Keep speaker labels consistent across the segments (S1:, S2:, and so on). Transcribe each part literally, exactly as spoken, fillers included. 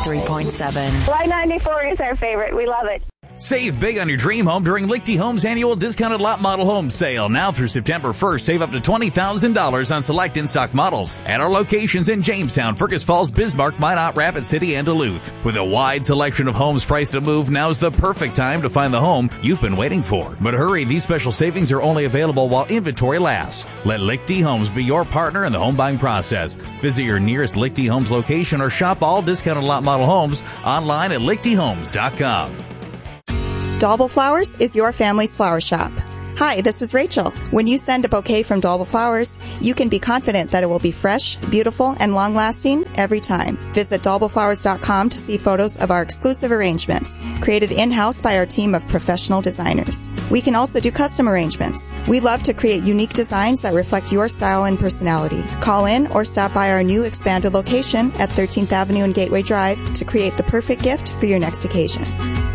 S1: ninety-three point seven.
S2: Y ninety-four is our favorite. We love it.
S3: Save big on your dream home during Lichty Homes annual discounted lot model home sale. Now through September first, save up to twenty thousand dollars on select in-stock models at our locations in Jamestown, Fergus Falls, Bismarck, Minot, Rapid City, and Duluth. With a wide selection of homes priced to move, now's the perfect time to find the home you've been waiting for. But hurry, these special savings are only available while inventory lasts. Let Lichty Homes be your partner in the home buying process. Visit your nearest Lichty Homes location or shop all discounted lot model homes online at lichty homes dot com.
S4: Dalbel Flowers is your family's flower shop. Hi, this is Rachel. When you send a bouquet from Dalbel Flowers, you can be confident that it will be fresh, beautiful, and long-lasting every time. Visit dalbel flowers dot com to see photos of our exclusive arrangements, created in-house by our team of professional designers. We can also do custom arrangements. We love to create unique designs that reflect your style and personality. Call in or stop by our new expanded location at thirteenth Avenue and Gateway Drive to create the perfect gift for your next occasion.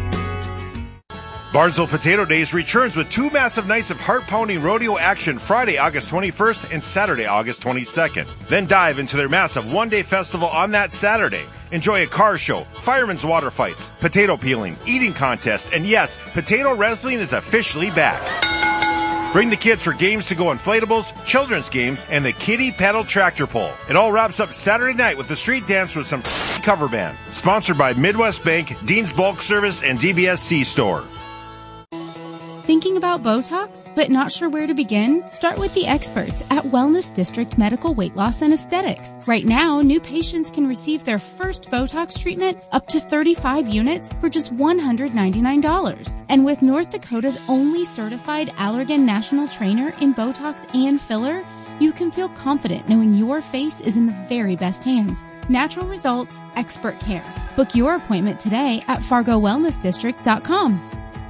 S5: Barnesville Potato Days returns with two massive nights of heart-pounding rodeo action Friday, August twenty-first and Saturday, August twenty-second. Then dive into their massive one-day festival on that Saturday. Enjoy a car show, firemen's water fights, potato peeling, eating contest, and yes, potato wrestling is officially back. Bring the kids for games to go inflatables, children's games, and the kiddie paddle tractor pull. It all wraps up Saturday night with the street dance with some cover band. Sponsored by Midwest Bank, Dean's Bulk Service, and D B S C Store.
S6: Thinking about Botox, but not sure where to begin? Start with the experts at Wellness District Medical Weight Loss and Aesthetics. Right now, new patients can receive their first Botox treatment up to thirty-five units for just one hundred ninety-nine dollars. And with North Dakota's only certified Allergan national trainer in Botox and filler, you can feel confident knowing your face is in the very best hands. Natural results, expert care. Book your appointment today at fargo wellness district dot com.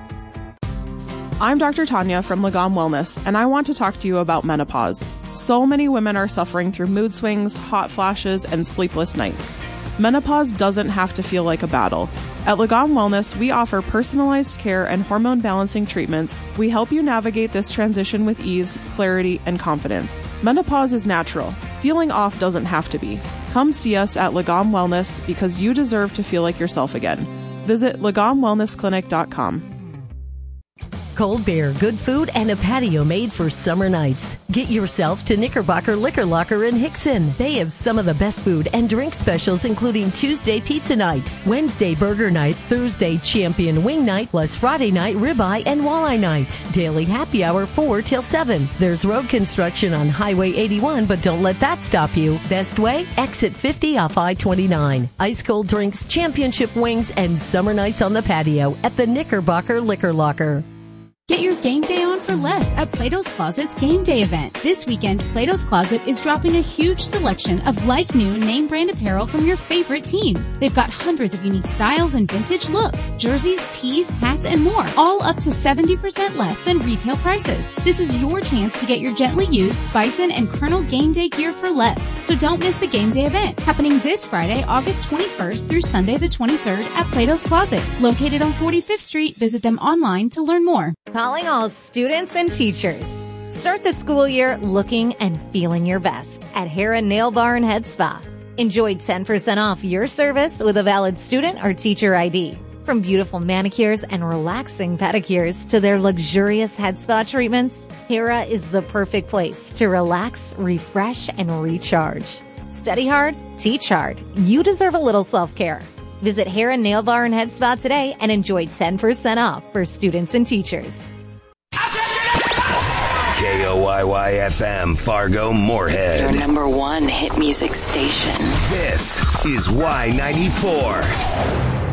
S7: I'm Doctor Tanya from Lagom Wellness, and I want to talk to you about menopause. So many women are suffering through mood swings, hot flashes, and sleepless nights. Menopause doesn't have to feel like a battle. At Lagom Wellness, we offer personalized care and hormone balancing treatments. We help you navigate this transition with ease, clarity, and confidence. Menopause is natural. Feeling off doesn't have to be. Come see us at Lagom Wellness because you deserve to feel like yourself again. Visit lagom wellness clinic dot com.
S8: Cold beer, good food, and a patio made for summer nights. Get yourself to Knickerbocker Liquor Locker in Hickson. They have some of the best food and drink specials, including Tuesday Pizza Night, Wednesday Burger Night, Thursday Champion Wing Night, plus Friday Night Ribeye and Walleye Night. Daily happy hour four till seven. There's road construction on Highway eighty-one, but don't let that stop you. Best way? Exit fifty off I twenty-nine. Ice cold drinks, championship wings, and summer nights on the patio at the Knickerbocker Liquor Locker.
S6: Get your game day on for less at Plato's Closet's Game Day event. This weekend, Plato's Closet is dropping a huge selection of like-new name-brand apparel from your favorite teams. They've got hundreds of unique styles and vintage looks, jerseys, tees, hats, and more, all up to seventy percent less than retail prices. This is your chance to get your gently used Bison and Colonel Game Day gear for less. So don't miss the Game Day event, happening this Friday, August twenty-first through Sunday the twenty-third at Plato's Closet, located on forty-fifth Street. Visit them online to learn more.
S9: Calling all students and teachers. Start the school year looking and feeling your best at Hera Nail Bar and Head Spa. Enjoy ten percent off your service with a valid student or teacher I D. From beautiful manicures and relaxing pedicures to their luxurious head spa treatments, Hera is the perfect place to relax, refresh, and recharge. Study hard, teach hard. You deserve a little self-care. Visit Hera Nail Bar and Head Spa today and enjoy ten percent off for students and teachers.
S10: K O Y Y F M, Fargo, Moorhead.
S1: Your number one hit music station.
S10: This is Y ninety-four.